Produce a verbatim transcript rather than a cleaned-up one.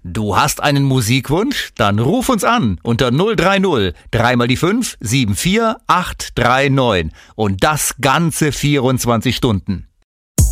Du hast einen Musikwunsch? Dann ruf uns an unter null drei null, drei mal die fünf, sieben vier acht drei neun und das ganze vierundzwanzig Stunden.